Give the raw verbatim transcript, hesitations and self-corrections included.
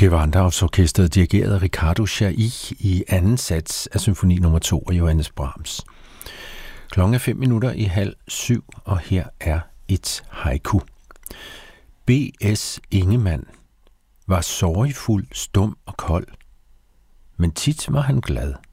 Gewandhausorkestret dirigeret af Ricardo Chailly i anden sats af symfoni nummer to af Johannes Brahms. Klokken er fem minutter i halv syv, og her er et haiku. B S Ingemann var sorgfuld, stum og kold, men tit var han glad.